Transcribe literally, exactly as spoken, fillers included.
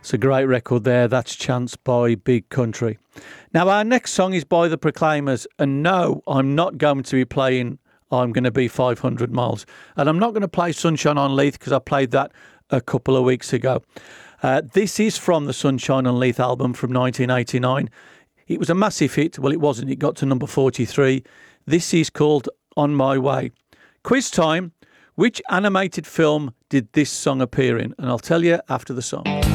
It's a great record there. That's Chance by Big Country. Now, our next song is by the Proclaimers. And no, I'm not going to be playing I'm Going to Be five hundred miles. And I'm not going to play Sunshine on Leith because I played that a couple of weeks ago. Uh, this is from the Sunshine on Leith album from nineteen eighty-nine. It was a massive hit. Well, it wasn't. It got to number forty-three. This is called On My Way. Quiz time. Which animated film did this song appear in? And I'll tell you after the song.